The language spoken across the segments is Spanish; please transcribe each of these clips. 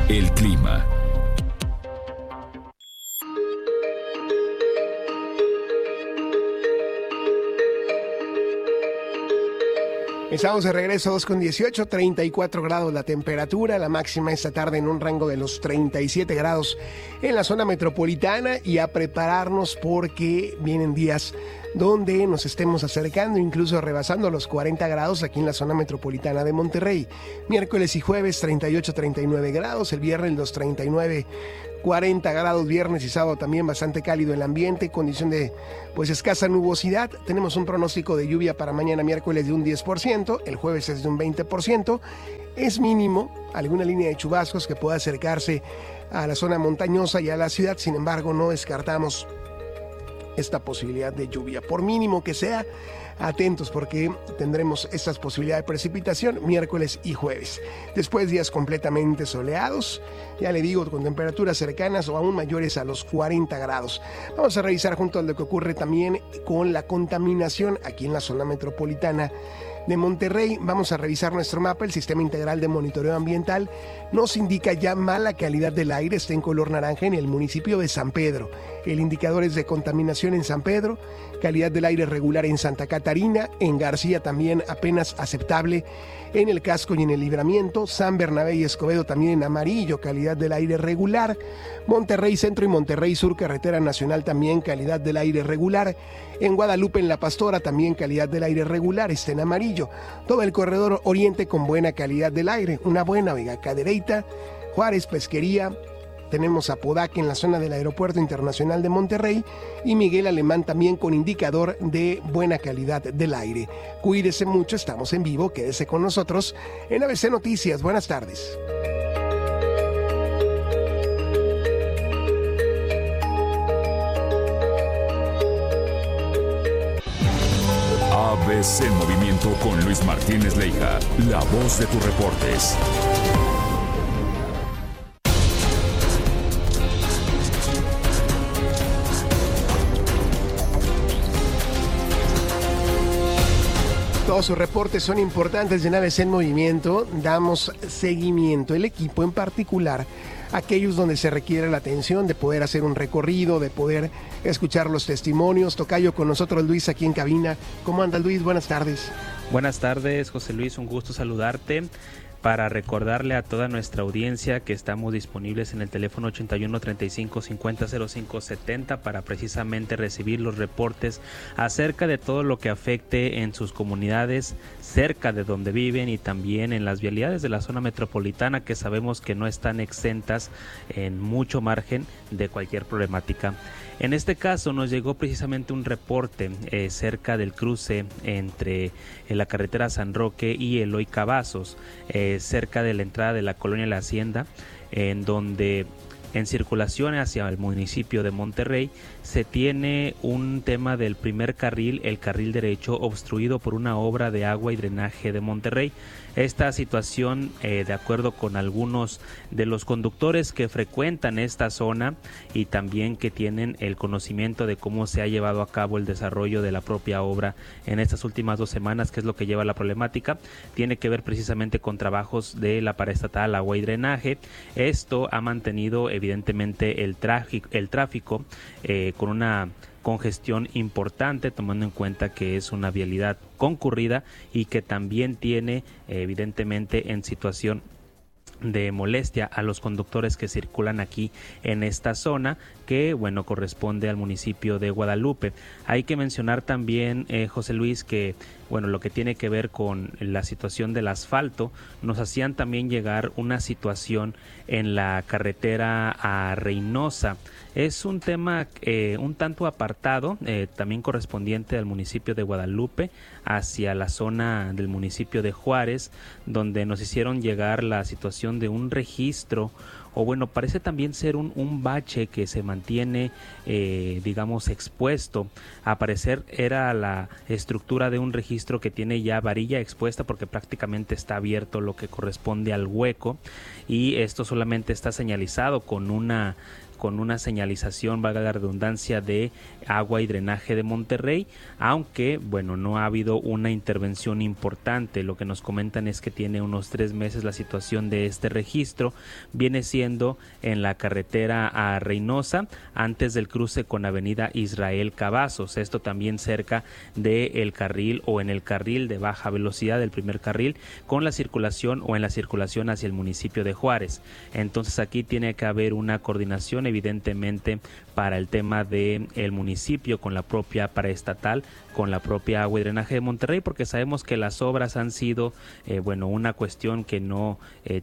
El clima. Estamos de regreso, 2:18, 34 grados la temperatura, la máxima esta tarde en un rango de los 37 grados en la zona metropolitana, y a prepararnos porque vienen días donde nos estemos acercando, incluso rebasando los 40 grados aquí en la zona metropolitana de Monterrey. Miércoles y jueves 38, 39 grados, el viernes los 39 40 grados, viernes y sábado también bastante cálido el ambiente, condición de escasa nubosidad. Tenemos un pronóstico de lluvia para mañana miércoles de un 10%, el jueves es de un 20%, es mínimo alguna línea de chubascos que pueda acercarse a la zona montañosa y a la ciudad. Sin embargo, no descartamos esta posibilidad de lluvia, por mínimo que sea. Atentos porque tendremos estas posibilidades de precipitación miércoles y jueves. Después días completamente soleados, ya le digo, con temperaturas cercanas o aún mayores a los 40 grados. Vamos a revisar junto a lo que ocurre también con la contaminación aquí en la zona metropolitana de Monterrey. Vamos a revisar nuestro mapa. El Sistema Integral de Monitoreo Ambiental nos indica ya mala calidad del aire, está en color naranja en el municipio de San Pedro. El indicador es de contaminación en San Pedro, calidad del aire regular en Santa Catarina, en García también apenas aceptable, en el Casco y en el Libramiento, San Bernabé y Escobedo también en amarillo, calidad del aire regular, Monterrey Centro y Monterrey Sur, carretera nacional también calidad del aire regular, en Guadalupe en La Pastora también calidad del aire regular, está en amarillo, todo el corredor oriente con buena calidad del aire, una buena, Cadereyta, Juárez, Pesquería. Tenemos a Podaca en la zona del Aeropuerto Internacional de Monterrey y Miguel Alemán también con indicador de buena calidad del aire. Cuídese mucho, estamos en vivo, quédese con nosotros en ABC Noticias. Buenas tardes. ABC Movimiento con Luis Martínez Leija, la voz de tus reportes. Todos sus reportes son importantes de ABC en Movimiento. Damos seguimiento, el equipo en particular, aquellos donde se requiere la atención de poder hacer un recorrido, de poder escuchar los testimonios. Tocayo con nosotros, Luis, aquí en cabina. ¿Cómo anda, Luis? Buenas tardes. Buenas tardes, José Luis, un gusto saludarte. Para recordarle a toda nuestra audiencia que estamos disponibles en el teléfono 81 35 50 05 70 para precisamente recibir los reportes acerca de todo lo que afecte en sus comunidades, cerca de donde viven, y también en las vialidades de la zona metropolitana, que sabemos que no están exentas en mucho margen de cualquier problemática. En este caso nos llegó precisamente un reporte cerca del cruce entre la carretera San Roque y Eloy Cavazos, cerca de la entrada de la colonia La Hacienda, en donde en circulación hacia el municipio de Monterrey se tiene un tema del primer carril, el carril derecho, obstruido por una obra de agua y drenaje de Monterrey. Esta situación, de acuerdo con algunos de los conductores que frecuentan esta zona y también que tienen el conocimiento de cómo se ha llevado a cabo el desarrollo de la propia obra en estas últimas 2 semanas, que es lo que lleva a la problemática, tiene que ver precisamente con trabajos de la paraestatal Agua y Drenaje. Esto ha mantenido evidentemente el tráfico con una congestión importante, tomando en cuenta que es una vialidad concurrida y que también tiene evidentemente en situación de molestia a los conductores que circulan aquí en esta zona, que bueno, corresponde al municipio de Guadalupe. Hay que mencionar también, José Luis, que bueno, lo que tiene que ver con la situación del asfalto, nos hacían también llegar una situación en la carretera a Reynosa. Es un tema un tanto apartado, también correspondiente al municipio de Guadalupe, hacia la zona del municipio de Juárez, donde nos hicieron llegar la situación de un registro, o bueno, parece también ser un bache que se mantiene, digamos, expuesto. A parecer era la estructura de un registro que tiene ya varilla expuesta, porque prácticamente está abierto lo que corresponde al hueco, y esto solamente está señalizado con una con una señalización, valga la redundancia, de agua y drenaje de Monterrey, aunque bueno, no ha habido una intervención importante. Lo que nos comentan es que tiene unos 3 meses la situación de este registro. Viene siendo en la carretera a Reynosa, antes del cruce con avenida Israel Cavazos, esto también cerca del carril o en el carril de baja velocidad, del primer carril, con la circulación o en la circulación hacia el municipio de Juárez. Entonces aquí tiene que haber una coordinación evidentemente para el tema de el municipio con la propia paraestatal, con la propia agua y drenaje de Monterrey, porque sabemos que las obras han sido una cuestión que no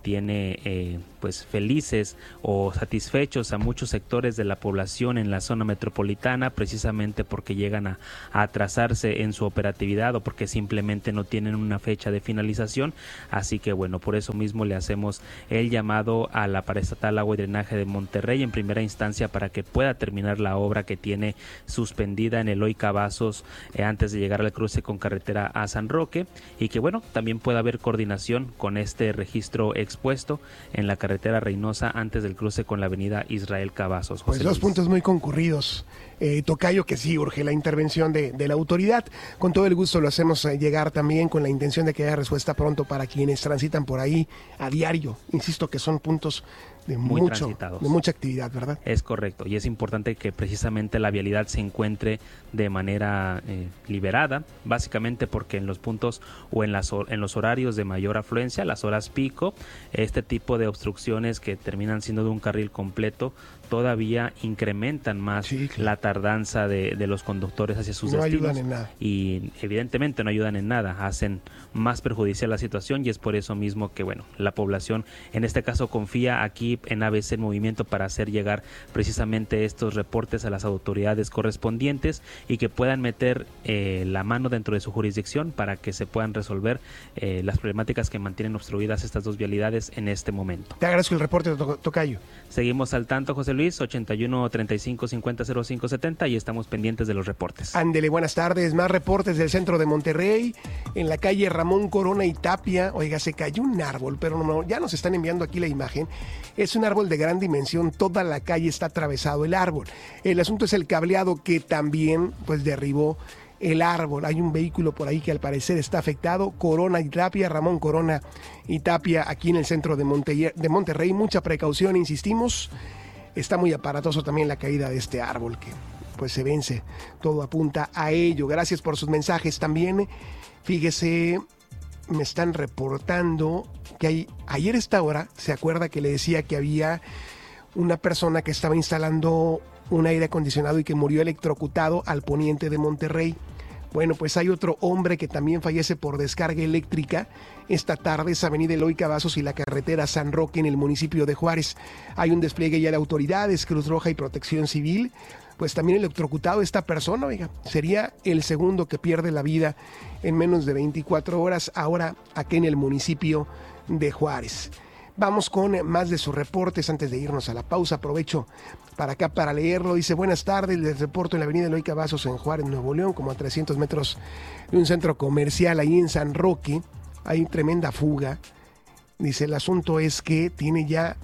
tiene pues felices o satisfechos a muchos sectores de la población en la zona metropolitana, precisamente porque llegan a atrasarse en su operatividad o porque simplemente no tienen una fecha de finalización. Así que bueno, por eso mismo le hacemos el llamado a la paraestatal agua y drenaje de Monterrey en primera instancia para que pueda terminar la obra que tiene suspendida en Eloy Cavazos antes de llegar al cruce con carretera a San Roque, y que bueno, también pueda haber coordinación con este registro expuesto en la carretera Reynosa antes del cruce con la avenida Israel Cavazos. Pues 2 puntos muy concurridos, tocayo, que sí urge la intervención de la autoridad. Con todo el gusto lo hacemos llegar también con la intención de que haya respuesta pronto para quienes transitan por ahí a diario. Insisto que son puntos de mucha actividad, ¿verdad? Es correcto, y es importante que precisamente la vialidad se encuentre de manera liberada, básicamente porque en los puntos o en los horarios de mayor afluencia, las horas pico, este tipo de obstrucciones que terminan siendo de un carril completo todavía incrementan más la tardanza de los conductores hacia sus destinos. No ayudan en nada. Y evidentemente no ayudan en nada, hacen más perjudicial la situación, y es por eso mismo que bueno, la población en este caso confía aquí en ABC Movimiento para hacer llegar precisamente estos reportes a las autoridades correspondientes y que puedan meter la mano dentro de su jurisdicción para que se puedan resolver las problemáticas que mantienen obstruidas estas dos vialidades en este momento. Te agradezco el reporte, tocayo. Seguimos al tanto, José Luis, 81 35 50 05 70, y estamos pendientes de los reportes. Ándele, buenas tardes. Más reportes del centro de Monterrey, en la calle Ramón Corona y Tapia. Oiga, se cayó un árbol, pero no, ya nos están enviando aquí la imagen. Es un árbol de gran dimensión, toda la calle está atravesado el árbol. El asunto es el cableado que también pues derribó el árbol. Hay un vehículo por ahí que al parecer está afectado. Corona y Tapia, Ramón Corona y Tapia, aquí en el centro de Monterrey. Mucha precaución, insistimos. Está muy aparatoso también la caída de este árbol que pues se vence. Todo apunta a ello. Gracias por sus mensajes también. Fíjese, me están reportando que ayer a esta hora, ¿se acuerda que le decía que había una persona que estaba instalando un aire acondicionado y que murió electrocutado al poniente de Monterrey? Bueno, pues hay otro hombre que también fallece por descarga eléctrica. Esta tarde es avenida Eloy Cavazos y la carretera San Roque en el municipio de Juárez. Hay un despliegue ya de autoridades, Cruz Roja y Protección Civil. Pues también electrocutado esta persona, oiga, sería el segundo que pierde la vida en menos de 24 horas, ahora aquí en el municipio de Juárez. Vamos con más de sus reportes antes de irnos a la pausa. Aprovecho para leerlo. Dice, buenas tardes, les reporto en la avenida Eloy Cavazos en Juárez, Nuevo León, como a 300 metros de un centro comercial ahí en San Roque. Hay tremenda fuga. Dice, el asunto es que tiene ya,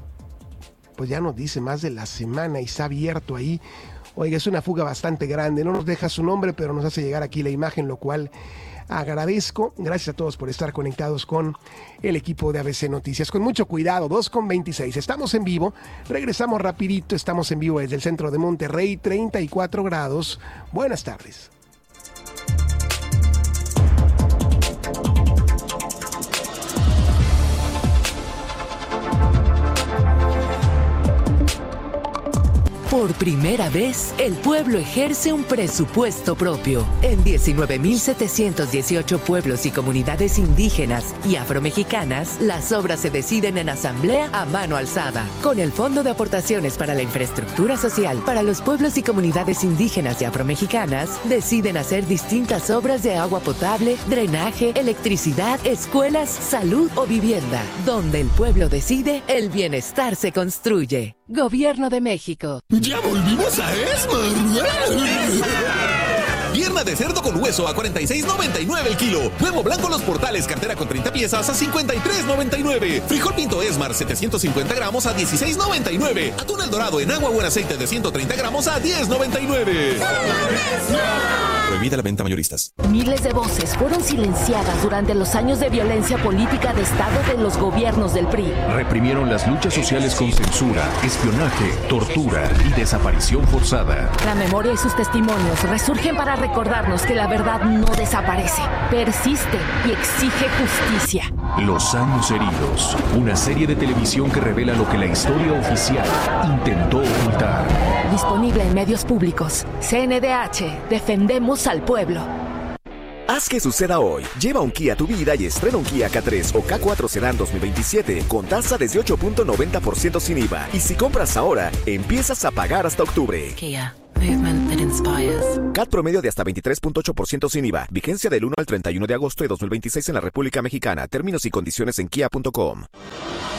pues ya nos dice más de la semana y está abierto ahí. Oiga, es una fuga bastante grande. No nos deja su nombre, pero nos hace llegar aquí la imagen, lo cual agradezco. Gracias a todos por estar conectados con el equipo de ABC Noticias. Con mucho cuidado, 2:26. Estamos en vivo. Regresamos rapidito. Estamos en vivo desde el centro de Monterrey, 34 grados. Buenas tardes. Por primera vez, el pueblo ejerce un presupuesto propio. En 19.718 pueblos y comunidades indígenas y afromexicanas, las obras se deciden en asamblea a mano alzada. Con el Fondo de Aportaciones para la Infraestructura Social para los pueblos y comunidades indígenas y afromexicanas, deciden hacer distintas obras de agua potable, drenaje, electricidad, escuelas, salud o vivienda. Donde el pueblo decide, el bienestar se construye. Gobierno de México. ¡Ya volvimos a Esmar! Pierna de cerdo con hueso a $46.99 el kilo. Huevo blanco Los Portales, cartera con 30 piezas a $53.99. Frijol Pinto Esmar 750 gramos a $16.99. Atún El Dorado en agua o en aceite de 130 gramos a $10.99. Prohibida la venta mayoristas. Miles de voces fueron silenciadas durante los años de violencia política de Estado de los gobiernos del PRI. Reprimieron las luchas sociales con censura, espionaje, tortura y desaparición forzada. La memoria y sus testimonios resurgen para recordarnos que la verdad no desaparece, persiste y exige justicia. Los años heridos, una serie de televisión que revela lo que la historia oficial intentó ocultar. Disponible en medios públicos. CNDH, defendemos al pueblo. Haz que suceda hoy. Lleva un Kia a tu vida y estrena un Kia K3 o K4 Sedan 2027 con tasa desde 8.90% sin IVA. Y si compras ahora, empiezas a pagar hasta octubre. Kia, movement that inspires. CAT promedio de hasta 23.8% sin IVA. Vigencia del 1 al 31 de agosto de 2026 en la República Mexicana. Términos y condiciones en kia.com.